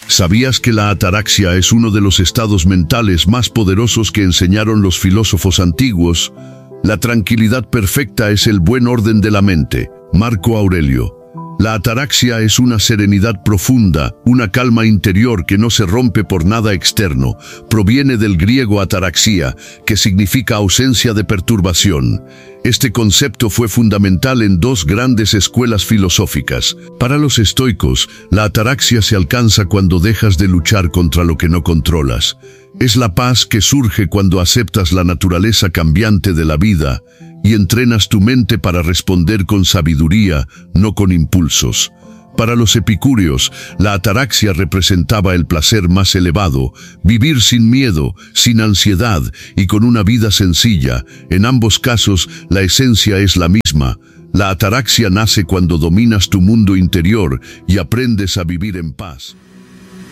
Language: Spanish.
¿Sabías que la ataraxia es uno de los estados mentales más poderosos que enseñaron los filósofos antiguos? La tranquilidad perfecta es el buen orden de la mente. Marco Aurelio. La ataraxia es una serenidad profunda, una calma interior que no se rompe por nada externo. Proviene del griego ataraxia, que significa ausencia de perturbación. Este concepto fue fundamental en dos grandes escuelas filosóficas. Para los estoicos, la ataraxia se alcanza cuando dejas de luchar contra lo que no controlas. Es la paz que surge cuando aceptas la naturaleza cambiante de la vida y entrenas tu mente para responder con sabiduría, no con impulsos. Para los epicúreos, la ataraxia representaba el placer más elevado, vivir sin miedo, sin ansiedad y con una vida sencilla. En ambos casos, la esencia es la misma. La ataraxia nace cuando dominas tu mundo interior y aprendes a vivir en paz.